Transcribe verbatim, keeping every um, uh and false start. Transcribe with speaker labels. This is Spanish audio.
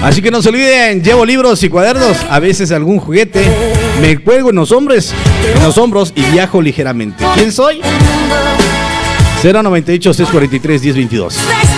Speaker 1: Así que no se olviden, llevo libros y cuadernos, a veces algún juguete, me cuelgo en los hombros, en los hombros y viajo ligeramente. ¿Quién soy? cero noventa y ocho, seiscientos cuarenta y tres, diez veintidós.